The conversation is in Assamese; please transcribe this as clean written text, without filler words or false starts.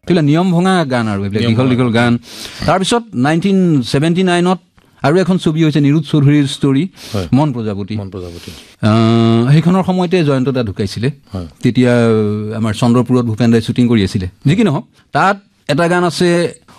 এইবিলাক নিয়ম ভঙা গান আৰু এইবিলাক দীঘল দীঘল গান তাৰপিছত 1979ত আৰু এখন ছবি হৈছে নিৰুৎ চৌধুৰীৰ ষ্টৰী মন প্ৰজাপতি সেইখনৰ সময়তে জয়ন্ত দা ঢুকাইছিলে তেতিয়া আমাৰ চন্দ্ৰপুৰত ভূপেন দাই শ্বুটিং কৰি আছিলে যি কি নহওক তাত এটা গান আছে